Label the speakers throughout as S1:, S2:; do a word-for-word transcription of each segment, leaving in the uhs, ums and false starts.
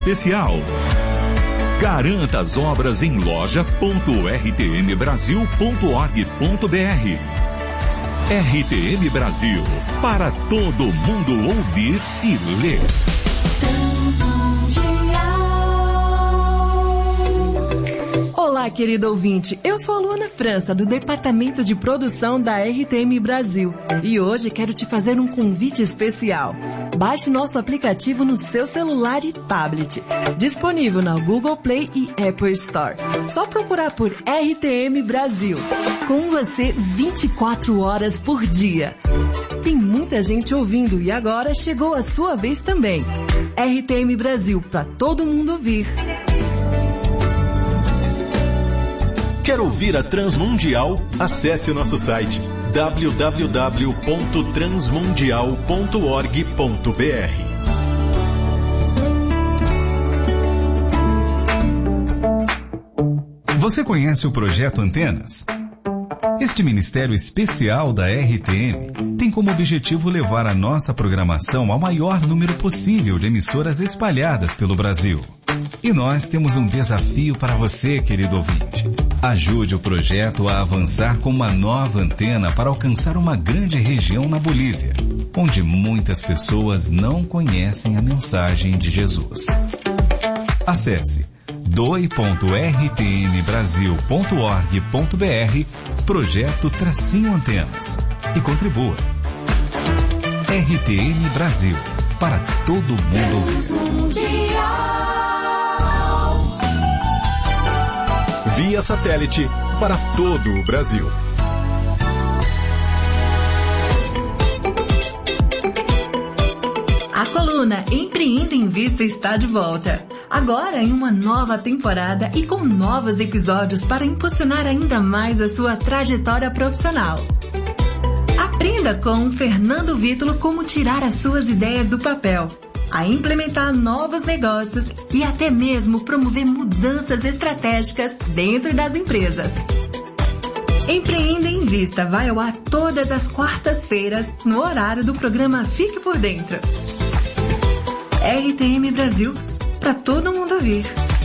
S1: Especial. Garanta as obras em loja ponto r t m brasil ponto org ponto b r. R T M Brasil, para todo mundo ouvir e ler.
S2: Olá, querido ouvinte. Eu sou a Luana França, do Departamento de Produção da R T M Brasil. E hoje quero te fazer um convite especial. Baixe nosso aplicativo no seu celular e tablet. Disponível na Google Play e Apple Store. Só procurar por R T M Brasil. Com você vinte e quatro horas por dia. Tem muita gente ouvindo e agora chegou a sua vez também. R T M Brasil, para todo mundo ouvir.
S3: Quer ouvir a Transmundial? Acesse o nosso site w w w ponto transmundial ponto org ponto b r.
S4: Você conhece o Projeto Antenas? Este ministério especial da R T M tem como objetivo levar a nossa programação ao maior número possível de emissoras espalhadas pelo Brasil. E nós temos um desafio para você, querido ouvinte. Ajude o projeto a avançar com uma nova antena para alcançar uma grande região na Bolívia, onde muitas pessoas não conhecem a mensagem de Jesus. Acesse doe ponto r t m brasil ponto org ponto b r, projeto Tracinho Antenas, e contribua. R T M Brasil, para todo mundo ouvir.
S3: Via satélite para todo o Brasil.
S2: A coluna Empreenda em Vista está de volta. Agora em uma nova temporada e com novos episódios para impulsionar ainda mais a sua trajetória profissional. Aprenda com Fernando Vítulo como tirar as suas ideias do papel, a implementar novos negócios e até mesmo promover mudanças estratégicas dentro das empresas. Empreenda em Vista vai ao ar todas as quartas-feiras no horário do programa Fique por Dentro. R T M Brasil, para todo mundo ouvir.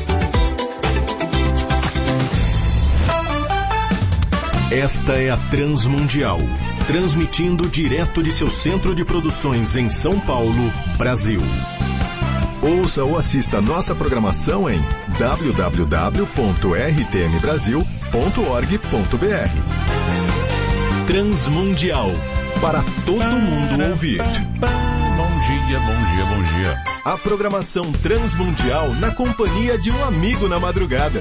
S3: Esta é a Transmundial, transmitindo direto de seu centro de produções em São Paulo, Brasil. Ouça ou assista nossa programação em w w w ponto r t m brasil ponto org ponto b r. Transmundial, para todo mundo ouvir.
S5: Bom dia, bom dia, bom dia.
S3: A programação Transmundial na companhia de um amigo na madrugada.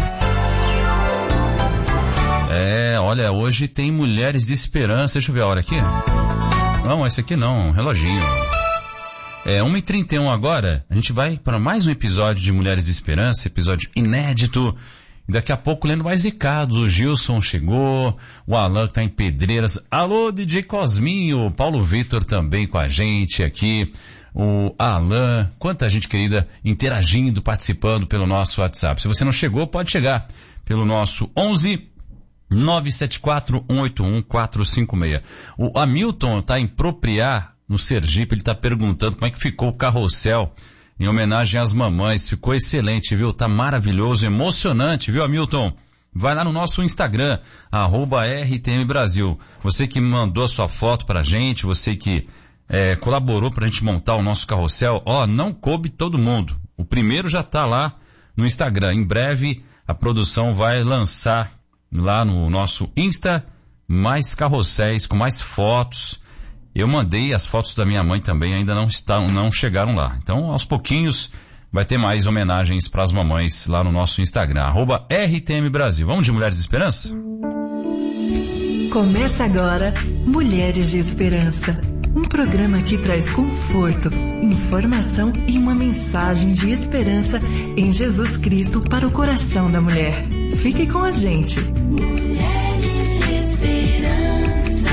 S5: É, olha, hoje tem Mulheres de Esperança. Deixa eu ver a hora aqui. Não, esse aqui não, um reloginho. É uma e trinta e um agora. A gente vai para mais um episódio de Mulheres de Esperança, episódio inédito. E daqui a pouco lendo mais recados. O Gilson chegou, o Alan que tá em Pedreiras. Alô, D J Cosminho, Paulo Vitor também com a gente aqui. O Alan, quanta gente querida interagindo, participando pelo nosso WhatsApp. Se você não chegou, pode chegar pelo nosso onze nove sete quatro um oito um quatro cinco seis. O Hamilton tá em Propriá, no Sergipe, ele tá perguntando como é que ficou o carrossel em homenagem às mamães. Ficou excelente, viu? Tá maravilhoso, emocionante, viu, Hamilton? Vai lá no nosso Instagram, arroba R T M Brasil. Você que mandou a sua foto pra gente, você que é, colaborou pra gente montar o nosso carrossel, ó, não coube todo mundo. O primeiro já tá lá no Instagram. Em breve a produção vai lançar lá no nosso Insta mais carrosséis com mais fotos. Eu mandei as fotos da minha mãe também, ainda não estão, não chegaram lá. Então, aos pouquinhos, vai ter mais homenagens para as mamães lá no nosso Instagram, arroba R T M Brasil. Vamos de Mulheres de Esperança?
S2: Começa agora Mulheres de Esperança. Um programa que traz conforto, informação e uma mensagem de esperança em Jesus Cristo para o coração da mulher. Fique com a gente. Mulheres de Esperança.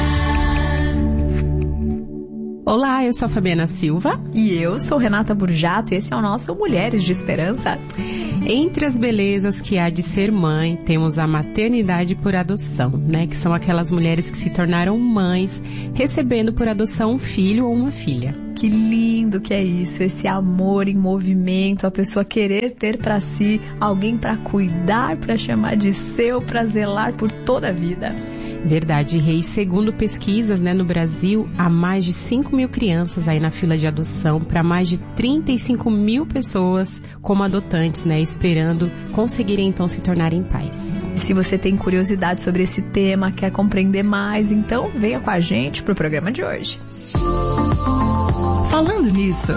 S6: Olá, eu sou a Fabiana Silva.
S7: E eu sou Renata Burjato e esse é o nosso Mulheres de Esperança.
S6: Entre as belezas que há de ser mãe, temos a maternidade por adoção, né? Que são aquelas mulheres que se tornaram mães recebendo por adoção um filho ou uma filha.
S7: Que lindo que é isso, esse amor em movimento, a pessoa querer ter para si alguém para cuidar, para chamar de seu, para zelar por toda a vida.
S6: Verdade, Rei. Segundo pesquisas, né, no Brasil, há mais de cinco mil crianças aí na fila de adoção para mais de trinta e cinco mil pessoas como adotantes, né, esperando conseguirem então se tornarem pais.
S7: Se você tem curiosidade sobre esse tema, quer compreender mais, então venha com a gente pro programa de hoje.
S2: Falando nisso,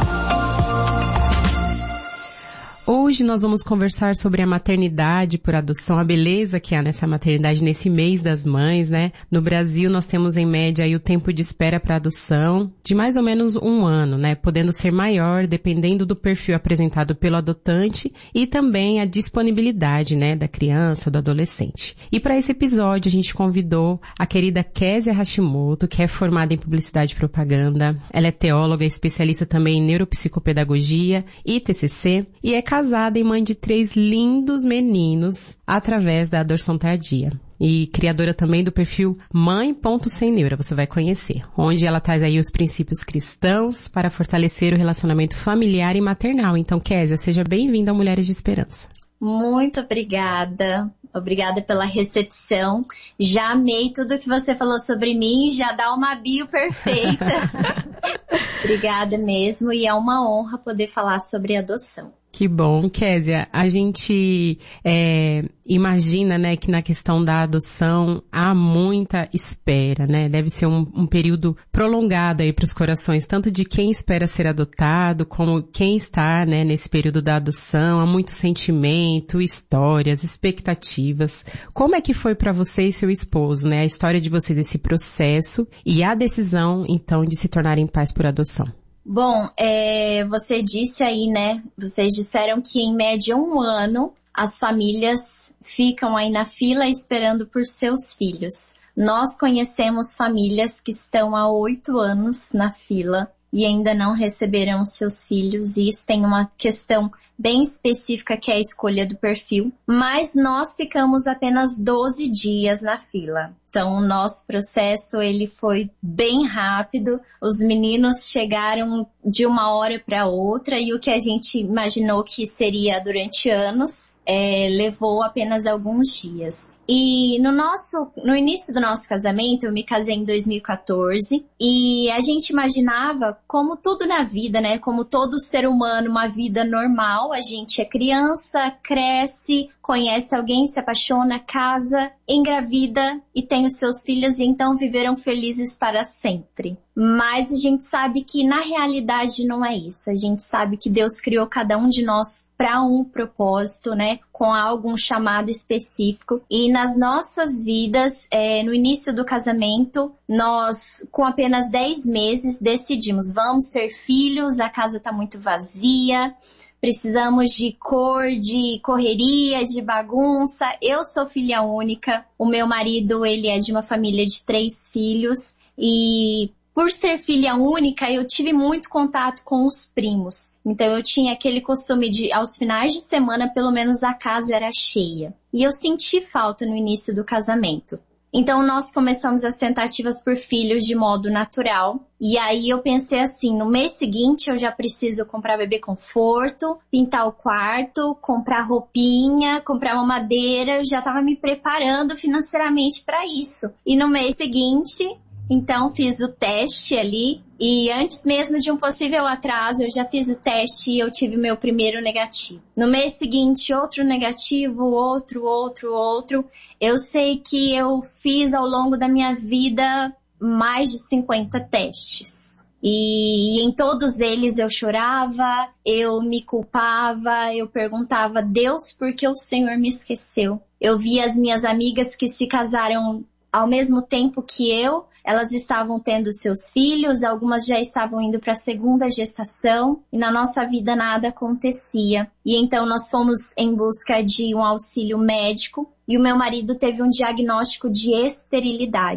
S6: hoje nós vamos conversar sobre a maternidade por adoção, a beleza que há nessa maternidade nesse mês das mães, né? No Brasil nós temos em média aí o tempo de espera para adoção de mais ou menos um ano, né? Podendo ser maior dependendo do perfil apresentado pelo adotante e também a disponibilidade, né, da criança, do adolescente. E para esse episódio a gente convidou a querida Kézia Hashimoto, que é formada em publicidade e propaganda. Ela é teóloga, especialista também em neuropsicopedagogia e T C C e é casada e mãe de três lindos meninos através da adoção tardia. E criadora também do perfil mãe ponto sem neura, você vai conhecer, onde ela traz aí os princípios cristãos para fortalecer o relacionamento familiar e maternal. Então, Kézia, seja bem-vinda ao Mulheres de Esperança.
S8: Muito obrigada. Obrigada pela recepção. Já amei tudo que você falou sobre mim, já dá uma bio perfeita. Obrigada mesmo, e é uma honra poder falar sobre adoção.
S6: Que bom, Kézia. A gente é, imagina, né, que na questão da adoção há muita espera, né? Deve ser um, um período prolongado aí para os corações, tanto de quem espera ser adotado, como quem está, né, nesse período da adoção. Há muito sentimento, histórias, expectativas. Como é que foi para você e seu esposo, né, a história de vocês, esse processo e a decisão, então, de se tornarem pais por adoção?
S8: Bom, é, você disse aí, né, vocês disseram que em média um ano as famílias ficam aí na fila esperando por seus filhos. Nós conhecemos famílias que estão há oito anos na fila e ainda não receberam seus filhos, e isso tem uma questão bem específica que é a escolha do perfil, mas nós ficamos apenas doze dias na fila. Então, o nosso processo, ele foi bem rápido, os meninos chegaram de uma hora para outra, e o que a gente imaginou que seria durante anos, é, levou apenas alguns dias. E no nosso, no início do nosso casamento, eu me casei em dois mil e quatorze, e a gente imaginava, como tudo na vida, né, como todo ser humano, uma vida normal. A gente é criança, cresce, conhece alguém, se apaixona, casa, engravida e tem os seus filhos, e então viveram felizes para sempre. Mas a gente sabe que na realidade não é isso. A gente sabe que Deus criou cada um de nós para um propósito, né? Com algum chamado específico. E nas nossas vidas, é, no início do casamento, nós, com apenas dez meses, decidimos, vamos ter filhos, a casa está muito vazia, precisamos de cor, de correria, de bagunça. Eu sou filha única, o meu marido, ele é de uma família de três filhos, e por ser filha única, eu tive muito contato com os primos. Então eu tinha aquele costume de, aos finais de semana, pelo menos a casa era cheia. E eu senti falta no início do casamento. Então nós começamos as tentativas por filhos de modo natural. E aí eu pensei assim, no mês seguinte eu já preciso comprar bebê conforto, pintar o quarto, comprar roupinha, comprar uma madeira. Eu já estava me preparando financeiramente para isso. E no mês seguinte, então fiz o teste ali, e antes mesmo de um possível atraso, eu já fiz o teste e eu tive meu primeiro negativo. No mês seguinte, outro negativo, outro, outro, outro. Eu sei que eu fiz ao longo da minha vida mais de cinquenta testes. E em todos eles eu chorava, eu me culpava, eu perguntava, Deus, por que o Senhor me esqueceu? Eu via as minhas amigas que se casaram ao mesmo tempo que eu. Elas estavam tendo seus filhos, algumas já estavam indo para a segunda gestação, e na nossa vida nada acontecia. E então nós fomos em busca de um auxílio médico, e o meu marido teve um diagnóstico de esterilidade.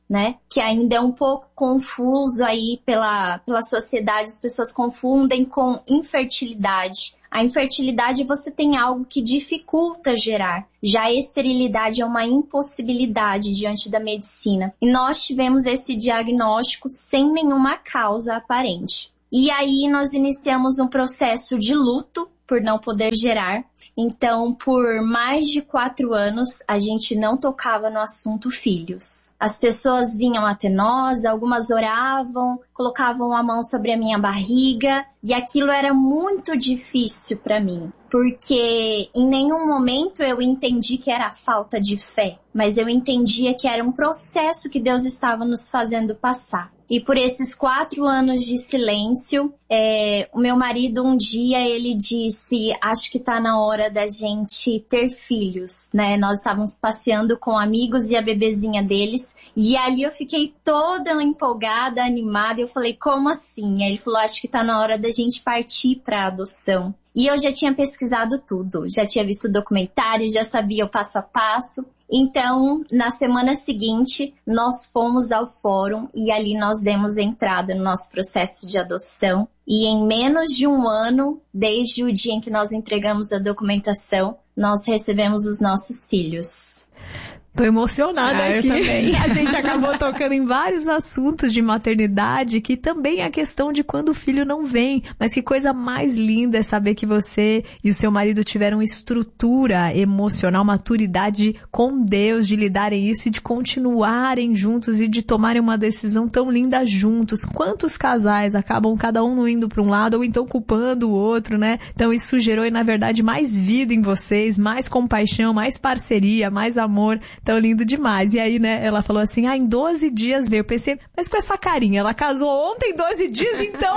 S8: né? Que ainda é um pouco confuso aí pela, pela sociedade, as pessoas confundem com infertilidade. A infertilidade, você tem algo que dificulta gerar. Já a esterilidade é uma impossibilidade diante da medicina. E nós tivemos esse diagnóstico sem nenhuma causa aparente. E aí nós iniciamos um processo de luto por não poder gerar. Então, por mais de quatro anos, a gente não tocava no assunto filhos. As pessoas vinham até nós, algumas oravam, colocavam a mão sobre a minha barriga, e aquilo era muito difícil para mim, porque em nenhum momento eu entendi que era falta de fé, mas eu entendia que era um processo que Deus estava nos fazendo passar. E por esses quatro anos de silêncio, é, o meu marido um dia ele disse, acho que tá na hora da gente ter filhos, né? Nós estávamos passeando com amigos e a bebezinha deles, e ali eu fiquei toda empolgada, animada, e eu falei, como assim? Aí ele falou, acho que tá na hora da gente partir pra adoção. E eu já tinha pesquisado tudo, já tinha visto documentário, já sabia o passo a passo. Então, na semana seguinte, nós fomos ao fórum e ali nós demos entrada no nosso processo de adoção. E em menos de um ano, desde o dia em que nós entregamos a documentação, nós recebemos os nossos filhos.
S7: Tô emocionada
S6: ah,
S7: aqui.
S6: Eu também.
S7: A gente acabou tocando em vários assuntos de maternidade, que também é a questão de quando o filho não vem. Mas que coisa mais linda é saber que você e o seu marido tiveram estrutura emocional, maturidade com Deus, de lidarem isso e de continuarem juntos e de tomarem uma decisão tão linda juntos. Quantos casais acabam cada um indo para um lado ou então culpando o outro, né? Então isso gerou, na verdade, mais vida em vocês, mais compaixão, mais parceria, mais amor. Tão lindo demais. E aí, né, ela falou assim, ah, em doze dias veio. Eu pensei, mas com essa carinha, ela casou ontem, doze dias, então?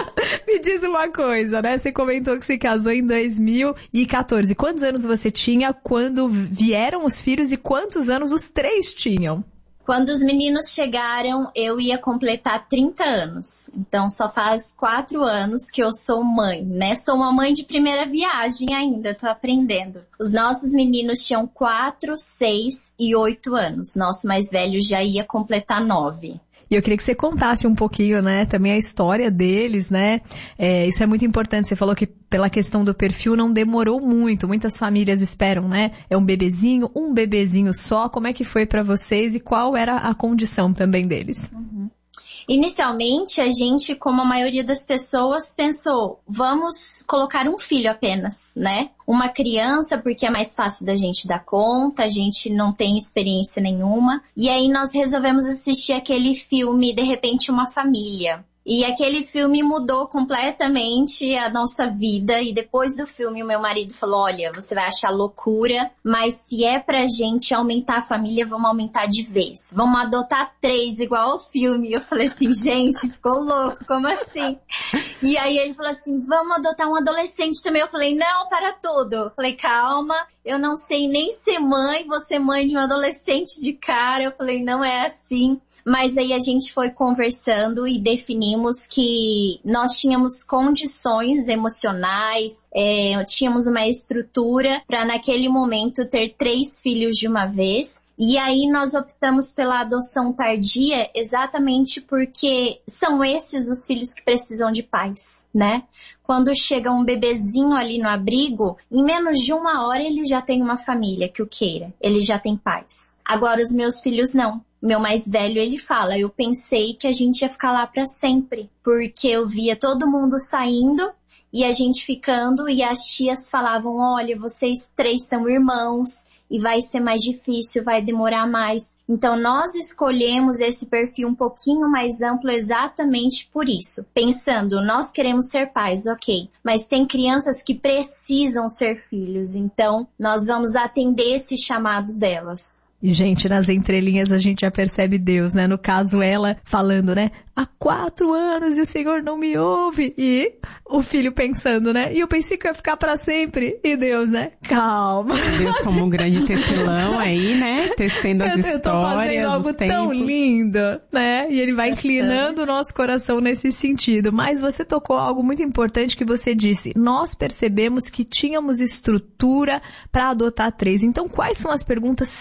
S7: Me diz uma coisa, né? Você comentou que se casou em dois mil e quatorze. Quantos anos você tinha quando vieram os filhos e quantos anos os três tinham?
S8: Quando os meninos chegaram, eu ia completar trinta anos. Então, só faz quatro anos que eu sou mãe, né? Sou uma mãe de primeira viagem ainda, tô aprendendo. Os nossos meninos tinham quatro, seis e oito anos. Nosso mais velho já ia completar nove.
S7: E eu queria que você contasse um pouquinho, né, também a história deles, né? É, isso é muito importante. Você falou que pela questão do perfil não demorou muito. Muitas famílias esperam, né? É um bebezinho, um bebezinho só. Como é que foi pra vocês e qual era a condição também deles?
S8: Uhum. Inicialmente, a gente, como a maioria das pessoas, pensou, vamos colocar um filho apenas, né? Uma criança, porque é mais fácil da gente dar conta, a gente não tem experiência nenhuma. E aí nós resolvemos assistir aquele filme, De Repente Uma Família. E aquele filme mudou completamente a nossa vida. E depois do filme, o meu marido falou, olha, você vai achar loucura, mas se é pra gente aumentar a família, vamos aumentar de vez. Vamos adotar três, igual ao filme. Eu falei assim, gente, ficou louco, como assim? E aí ele falou assim, vamos adotar um adolescente também. Eu falei, não, para tudo. Eu falei, calma, eu não sei nem ser mãe, vou ser mãe de um adolescente de cara. Eu falei, não é assim. Mas aí a gente foi conversando e definimos que nós tínhamos condições emocionais, é, tínhamos uma estrutura para naquele momento ter três filhos de uma vez. E aí nós optamos pela adoção tardia exatamente porque são esses os filhos que precisam de pais, né? Quando chega um bebezinho ali no abrigo, em menos de uma hora ele já tem uma família que o queira, ele já tem pais. Agora os meus filhos não. Meu mais velho, ele fala, eu pensei que a gente ia ficar lá pra sempre, porque eu via todo mundo saindo e a gente ficando e as tias falavam, olha, vocês três são irmãos e vai ser mais difícil, vai demorar mais. Então nós escolhemos esse perfil um pouquinho mais amplo exatamente por isso. Pensando, nós queremos ser pais, ok, mas tem crianças que precisam ser filhos, então nós vamos atender esse chamado delas.
S7: E, gente, nas entrelinhas a gente já percebe Deus, né? No caso, ela falando, né? Há quatro anos e o Senhor não me ouve. E o filho pensando, né? E eu pensei que eu ia ficar pra sempre. E Deus, né? Calma.
S6: Deus como um grande tecelão aí, né? Tecendo as
S7: eu
S6: histórias,
S7: tô fazendo algo tão lindo, né? E ele vai inclinando o nosso coração nesse sentido. Mas você tocou algo muito importante que você disse. Nós percebemos que tínhamos estrutura pra adotar três. Então, quais são as perguntas sinceras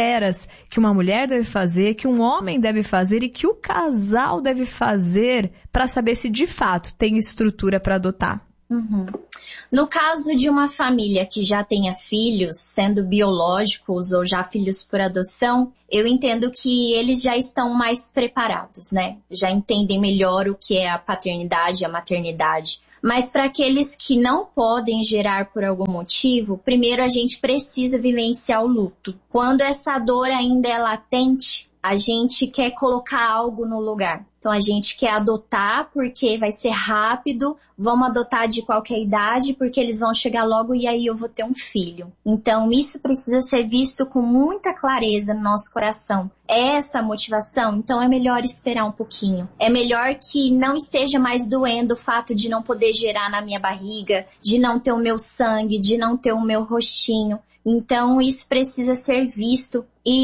S7: esferas que uma mulher deve fazer, que um homem deve fazer e que o casal deve fazer para saber se de fato tem estrutura para adotar?
S8: Uhum. No caso de uma família que já tenha filhos, sendo biológicos ou já filhos por adoção, eu entendo que eles já estão mais preparados, né? Já entendem melhor o que é a paternidade e a maternidade. Mas para aqueles que não podem gerar por algum motivo, primeiro a gente precisa vivenciar o luto. Quando essa dor ainda é latente, a gente quer colocar algo no lugar. Então a gente quer adotar porque vai ser rápido, vamos adotar de qualquer idade porque eles vão chegar logo e aí eu vou ter um filho. Então isso precisa ser visto com muita clareza no nosso coração. É essa a motivação? Então é melhor esperar um pouquinho. É melhor que não esteja mais doendo o fato de não poder gerar na minha barriga, de não ter o meu sangue, de não ter o meu rostinho. Então isso precisa ser visto.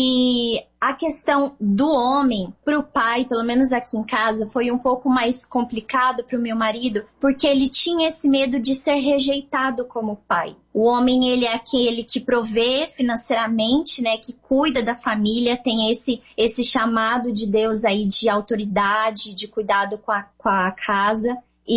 S8: E a questão do homem para o pai, pelo menos aqui em casa, foi um pouco mais complicado para o meu marido, porque ele tinha esse medo de ser rejeitado como pai. O homem, ele é aquele que provê financeiramente, né, que cuida da família, tem esse, esse chamado de Deus aí de autoridade, de cuidado com a, com a casa.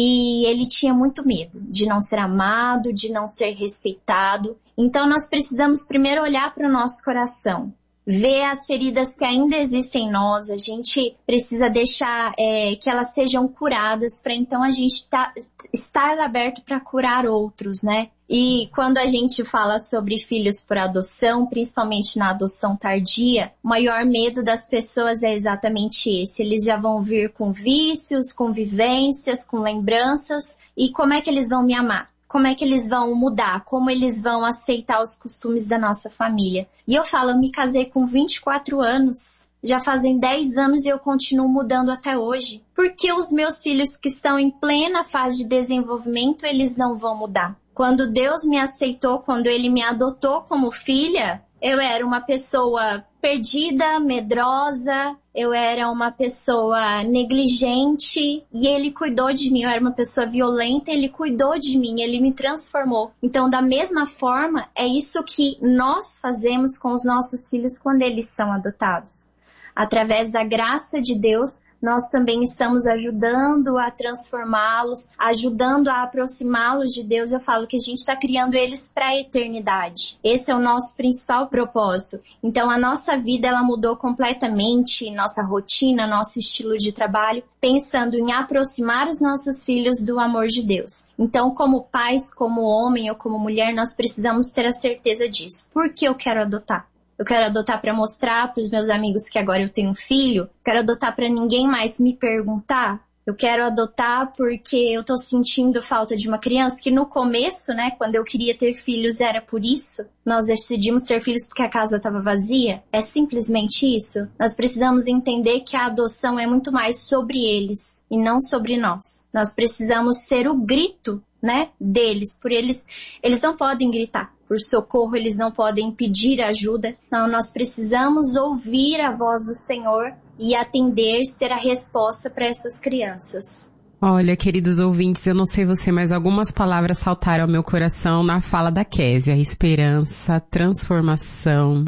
S8: E ele tinha muito medo de não ser amado, de não ser respeitado. Então nós precisamos primeiro olhar para o nosso coração, ver as feridas que ainda existem em nós. A gente precisa deixar é, que elas sejam curadas para então a gente tá, estar aberto para curar outros, né? E quando a gente fala sobre filhos por adoção, principalmente na adoção tardia, o maior medo das pessoas é exatamente esse. Eles já vão vir com vícios, com vivências, com lembranças. E como é que eles vão me amar? Como é que eles vão mudar? Como eles vão aceitar os costumes da nossa família? E eu falo, eu me casei com vinte e quatro anos. Já fazem dez anos e eu continuo mudando até hoje. Porque os meus filhos que estão em plena fase de desenvolvimento, eles não vão mudar. Quando Deus me aceitou, quando Ele me adotou como filha, eu era uma pessoa perdida, medrosa, eu era uma pessoa negligente e Ele cuidou de mim. Eu era uma pessoa violenta, Ele cuidou de mim, Ele me transformou. Então, da mesma forma, é isso que nós fazemos com os nossos filhos quando eles são adotados. Através da graça de Deus, nós também estamos ajudando a transformá-los, ajudando a aproximá-los de Deus. Eu falo que a gente está criando eles para a eternidade. Esse é o nosso principal propósito. Então, a nossa vida ela mudou completamente, nossa rotina, nosso estilo de trabalho, pensando em aproximar os nossos filhos do amor de Deus. Então, como pais, como homem ou como mulher, nós precisamos ter a certeza disso. Por que eu quero adotar? Eu quero adotar para mostrar para os meus amigos que agora eu tenho um filho. Quero adotar para ninguém mais me perguntar. Eu quero adotar porque eu tô sentindo falta de uma criança, que no começo, né, quando eu queria ter filhos era por isso. Nós decidimos ter filhos porque a casa estava vazia. É simplesmente isso. Nós precisamos entender que a adoção é muito mais sobre eles e não sobre nós. Nós precisamos ser o grito, né, deles, por eles, eles não podem gritar por socorro, eles não podem pedir ajuda. Então, nós precisamos ouvir a voz do Senhor e atender, ser a resposta para essas crianças.
S6: Olha, queridos ouvintes, eu não sei você, mas algumas palavras saltaram ao meu coração na fala da Kézia. Esperança, transformação,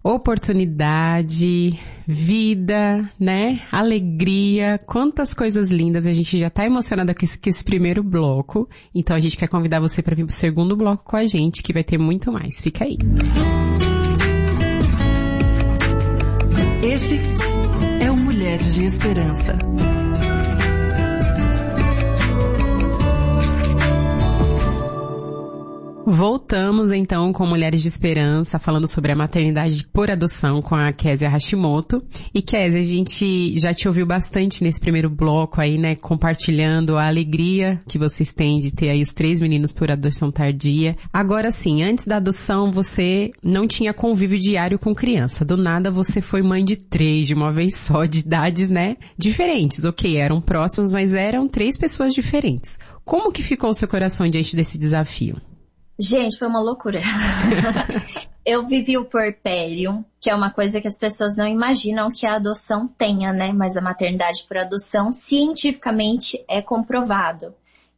S6: oportunidade, vida, né? Alegria, quantas coisas lindas. A gente já tá emocionada com esse, com esse primeiro bloco. Então a gente quer convidar você para vir pro segundo bloco com a gente, que vai ter muito mais. Fica aí.
S2: Esse é o Mulheres de Esperança.
S6: Voltamos então com Mulheres de Esperança, falando sobre a maternidade por adoção com a Kézia Hashimoto. E Kézia, a gente já te ouviu bastante nesse primeiro bloco aí, né, compartilhando a alegria que vocês têm de ter aí os três meninos por adoção tardia. Agora sim, antes da adoção você não tinha convívio diário com criança. Do nada você foi mãe de três de uma vez só, de idades, né, diferentes. Ok, eram próximos, mas eram três pessoas diferentes. Como que ficou o seu coração diante desse desafio?
S8: Gente, foi uma loucura. Eu vivi o puerpério, que é uma coisa que as pessoas não imaginam que a adoção tenha, né? Mas a maternidade por adoção, cientificamente, é comprovado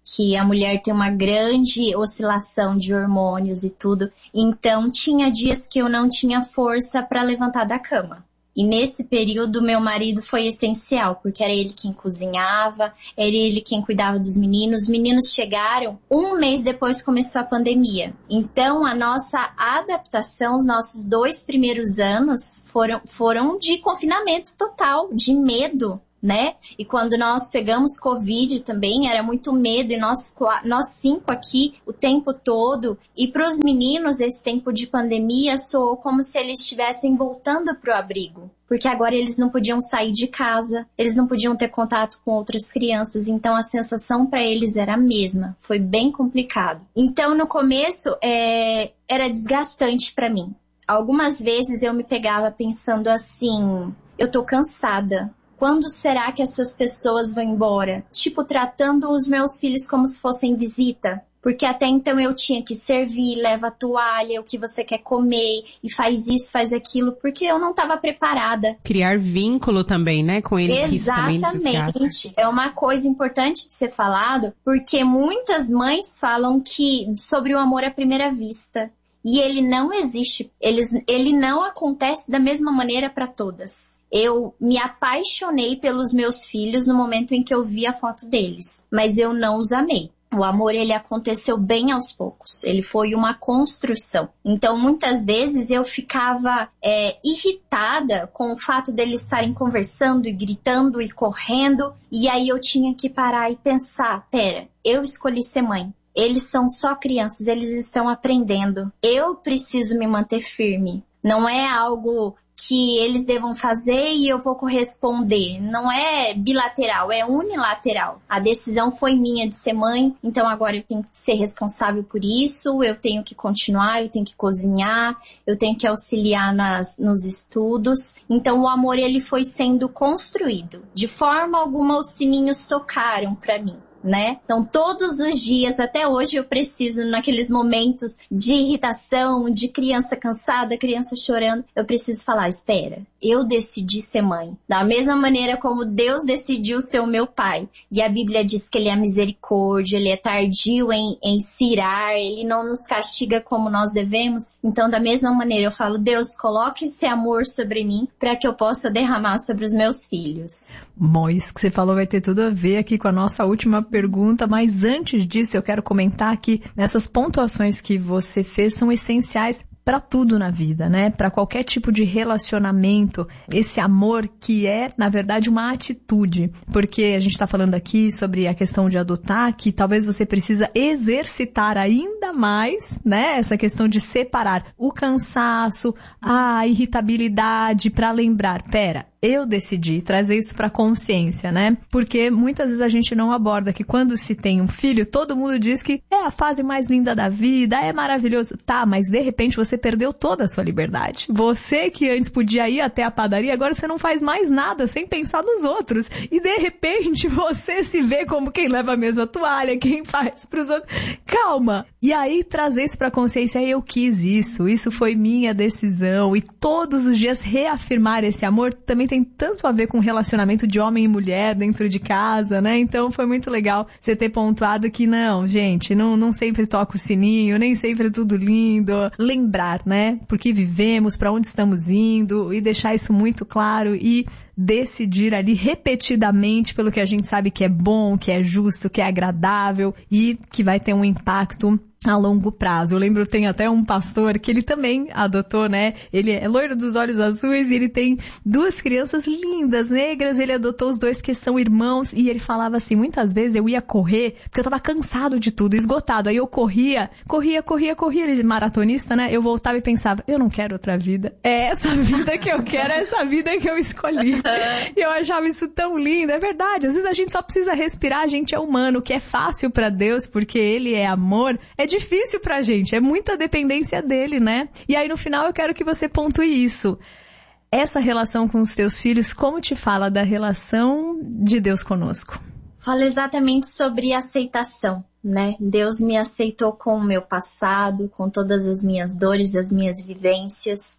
S8: que a mulher tem uma grande oscilação de hormônios e tudo. Então, tinha dias que eu não tinha força para levantar da cama. E nesse período, meu marido foi essencial, porque era ele quem cozinhava, era ele quem cuidava dos meninos. Os meninos chegaram, um mês depois começou a pandemia. Então, a nossa adaptação, os nossos dois primeiros anos foram, foram de confinamento total, de medo, né? E quando nós pegamos Covid também, era muito medo, e nós, nós cinco aqui o tempo todo. E para os meninos, esse tempo de pandemia soou como se eles estivessem voltando para o abrigo. Porque agora eles não podiam sair de casa, eles não podiam ter contato com outras crianças, então a sensação para eles era a mesma. Foi bem complicado. Então, no começo, é, era desgastante para mim. Algumas vezes eu me pegava pensando assim, eu tô cansada. Quando será que essas pessoas vão embora? Tipo, tratando os meus filhos como se fossem visita. Porque até então eu tinha que servir, leva a toalha, o que você quer comer, e faz isso, faz aquilo, porque eu não estava preparada.
S6: Criar vínculo também, né, com eles.
S8: Exatamente. É uma coisa importante de ser falado, porque muitas mães falam que sobre o amor à primeira vista. E ele não existe, ele, ele não acontece da mesma maneira para todas. Eu me apaixonei pelos meus filhos no momento em que eu vi a foto deles, mas eu não os amei. O amor, ele aconteceu bem aos poucos, ele foi uma construção. Então, muitas vezes eu ficava é, irritada com o fato deles estarem conversando e gritando e correndo, e aí eu tinha que parar e pensar, pera, eu escolhi ser mãe. Eles são só crianças, eles estão aprendendo. Eu preciso me manter firme. Não é algo que eles devam fazer e eu vou corresponder. Não é bilateral, é unilateral. A decisão foi minha de ser mãe, então agora eu tenho que ser responsável por isso, eu tenho que continuar, eu tenho que cozinhar, eu tenho que auxiliar nas, nos estudos. Então o amor, ele foi sendo construído. De forma alguma os sininhos tocaram para mim. Né? Então, todos os dias, até hoje, eu preciso, naqueles momentos de irritação, de criança cansada, criança chorando, eu preciso falar, espera, eu decidi ser mãe. Da mesma maneira como Deus decidiu ser o meu pai. E a Bíblia diz que ele é misericórdia, ele é tardio em, em se irar, ele não nos castiga como nós devemos. Então, da mesma maneira, eu falo, Deus, coloque esse amor sobre mim para que eu possa derramar sobre os meus filhos.
S7: Bom, isso que você falou vai ter tudo a ver aqui com a nossa última pergunta, mas antes disso eu quero comentar que essas pontuações que você fez são essenciais para tudo na vida, né? Para qualquer tipo de relacionamento, esse amor que é, na verdade, uma atitude. Porque a gente está falando aqui sobre a questão de adotar, que talvez você precisa exercitar ainda mais, né? Essa questão de separar o cansaço, a irritabilidade, para lembrar, pera, eu decidi trazer isso para a consciência, né? Porque muitas vezes a gente não aborda que quando se tem um filho, todo mundo diz que é a fase mais linda da vida, é maravilhoso. Tá, mas de repente você perdeu toda a sua liberdade. Você que antes podia ir até a padaria, agora você não faz mais nada sem pensar nos outros. E de repente você se vê como quem leva a mesma toalha, quem faz para os outros. Calma! E aí trazer isso para a consciência, eu quis isso, isso foi minha decisão. E todos os dias reafirmar esse amor também tem tem tanto a ver com relacionamento de homem e mulher dentro de casa, né? Então foi muito legal você ter pontuado que não, gente, não, não sempre toca o sininho, nem sempre é tudo lindo. Lembrar, né? Por que vivemos, para onde estamos indo e deixar isso muito claro e decidir ali repetidamente pelo que a gente sabe que é bom, que é justo, que é agradável e que vai ter um impacto a longo prazo. Eu lembro, tem até um pastor que ele também adotou, né? Ele é loiro dos olhos azuis e ele tem duas crianças lindas, negras. Ele adotou os dois porque são irmãos e ele falava assim, muitas vezes eu ia correr porque eu tava cansado de tudo, esgotado. Aí eu corria, corria, corria, corria. Ele maratonista, né? Eu voltava e pensava, eu não quero outra vida. É essa vida que eu quero, é essa vida que eu escolhi. E eu achava isso tão lindo. É verdade, às vezes a gente só precisa respirar, a gente é humano, o que é fácil pra Deus porque Ele é amor, é difícil pra gente, é muita dependência dele, né? E aí no final eu quero que você pontue isso. Essa relação com os teus filhos, como te fala da relação de Deus conosco?
S8: Fala exatamente sobre aceitação, né? Deus me aceitou com o meu passado, com todas as minhas dores, as minhas vivências.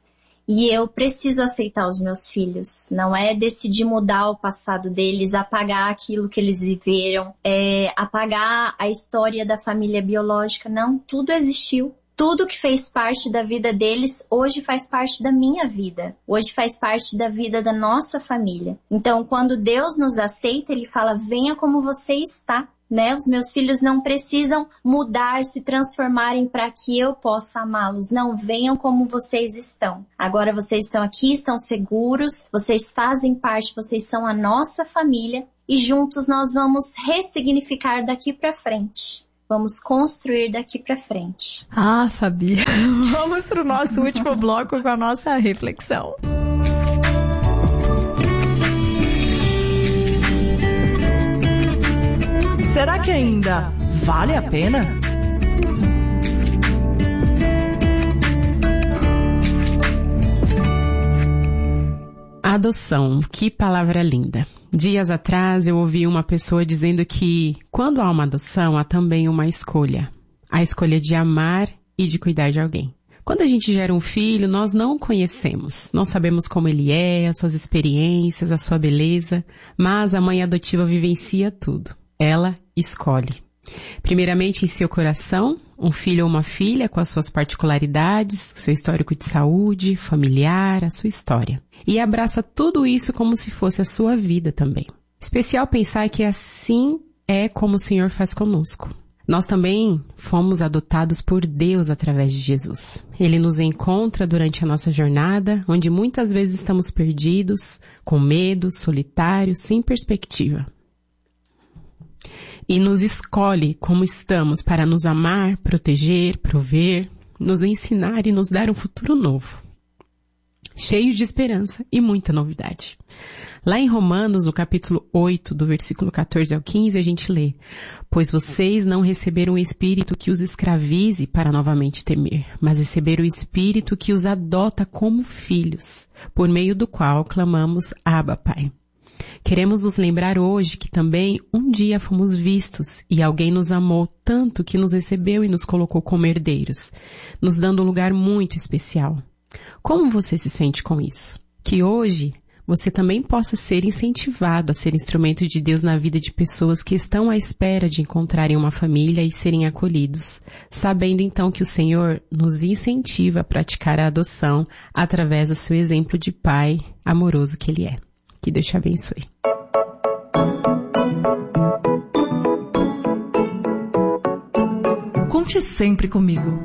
S8: E eu preciso aceitar os meus filhos. Não é decidir mudar o passado deles, apagar aquilo que eles viveram, é, apagar a história da família biológica. Não, tudo existiu. Tudo que fez parte da vida deles, hoje faz parte da minha vida. Hoje faz parte da vida da nossa família. Então, quando Deus nos aceita, Ele fala, venha como você está. Né? Os meus filhos não precisam mudar, se transformarem para que eu possa amá-los. Não, venham como vocês estão. Agora vocês estão aqui, estão seguros, vocês fazem parte, vocês são a nossa família e juntos nós vamos ressignificar daqui para frente. Vamos construir daqui para frente.
S7: Ah, Fabi, vamos para o nosso último bloco com a nossa reflexão.
S9: Será que ainda vale a pena?
S6: Adoção, que palavra linda. Dias atrás eu ouvi uma pessoa dizendo que quando há uma adoção há também uma escolha. A escolha de amar e de cuidar de alguém. Quando a gente gera um filho, nós não o conhecemos. Não sabemos como ele é, as suas experiências, a sua beleza, mas a mãe adotiva vivencia tudo. Ela escolhe. Primeiramente em seu coração, um filho ou uma filha com as suas particularidades, seu histórico de saúde, familiar, a sua história. E abraça tudo isso como se fosse a sua vida também. Especial pensar que assim é como o Senhor faz conosco. Nós também fomos adotados por Deus através de Jesus. Ele nos encontra durante a nossa jornada, onde muitas vezes estamos perdidos, com medo, solitários, sem perspectiva. E nos escolhe como estamos para nos amar, proteger, prover, nos ensinar e nos dar um futuro novo, cheio de esperança e muita novidade. Lá em Romanos, no capítulo oito, do versículo quatorze ao quinze, a gente lê: pois vocês não receberam o Espírito que os escravize para novamente temer, mas receberam o Espírito que os adota como filhos, por meio do qual clamamos, Abba, Pai. Queremos nos lembrar hoje que também um dia fomos vistos e alguém nos amou tanto que nos recebeu e nos colocou como herdeiros, nos dando um lugar muito especial. Como você se sente com isso? Que hoje você também possa ser incentivado a ser instrumento de Deus na vida de pessoas que estão à espera de encontrarem uma família e serem acolhidos, sabendo então que o Senhor nos incentiva a praticar a adoção através do seu exemplo de pai amoroso que Ele é. Que Deus te abençoe.
S9: Conte sempre comigo.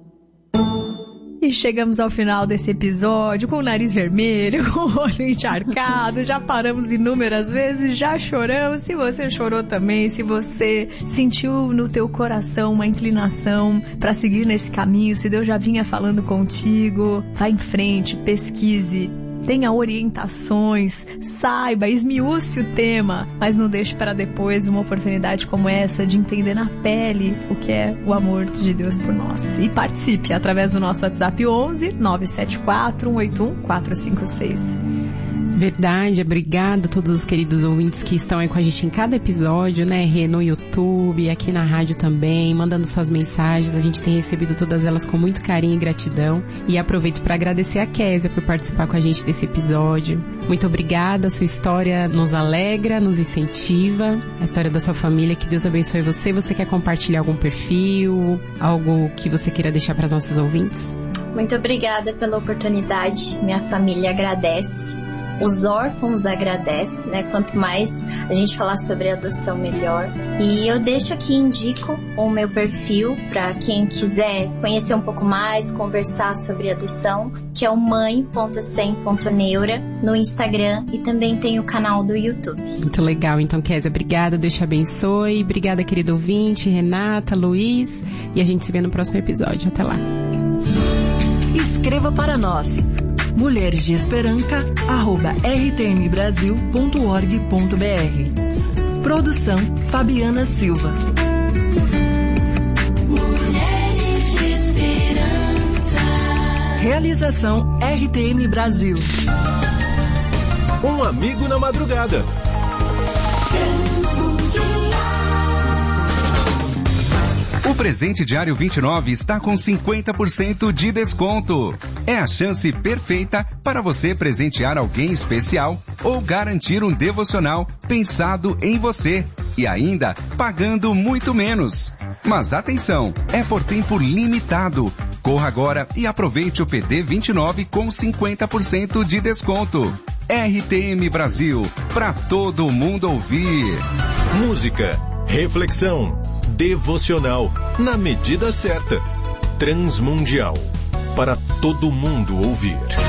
S7: E chegamos ao final desse episódio com o nariz vermelho, com o olho encharcado, já paramos inúmeras vezes, já choramos. Se você chorou também, se você sentiu no teu coração uma inclinação para seguir nesse caminho, se Deus já vinha falando contigo, vá em frente, pesquise. Tenha orientações, saiba, esmiúce o tema, mas não deixe para depois uma oportunidade como essa de entender na pele o que é o amor de Deus por nós. E participe através do nosso WhatsApp onze, nove sete quatro, um oito um, quatro cinco seis.
S6: Verdade, obrigada a todos os queridos ouvintes que estão aí com a gente em cada episódio, né, Rê, no YouTube, aqui na rádio também, mandando suas mensagens, a gente tem recebido todas elas com muito carinho e gratidão, e aproveito para agradecer a Kézia por participar com a gente desse episódio. Muito obrigada, a sua história nos alegra, nos incentiva, a história da sua família, que Deus abençoe você. Você quer compartilhar algum perfil, algo que você queira deixar para os nossos ouvintes?
S8: Muito obrigada pela oportunidade, minha família agradece. Os órfãos agradecem, né? Quanto mais a gente falar sobre adoção, melhor. E eu deixo aqui, indico o meu perfil para quem quiser conhecer um pouco mais, conversar sobre adoção, que é o mãe ponto sem ponto neura no Instagram, e também tem o canal do YouTube.
S6: Muito legal. Então, Kézia, obrigada, Deus te abençoe. Obrigada, querido ouvinte, Renata, Luiz, e a gente se vê no próximo episódio. Até lá.
S9: Escreva para nós. mulheres de esperança arroba r t m brasil ponto org ponto b r. Produção Fabiana Silva. Mulheres de Esperança. Realização R T M Brasil.
S3: Um amigo na madrugada. O
S4: presente diário vinte e nove está com cinquenta por cento de desconto. É a chance perfeita para você presentear alguém especial ou garantir um devocional pensado em você e ainda pagando muito menos. Mas atenção, é por tempo limitado. Corra agora e aproveite o P D vinte e nove com cinquenta por cento de desconto. R T M Brasil, para todo mundo ouvir.
S3: Música, reflexão, devocional, na medida certa. Transmundial, para todo mundo ouvir.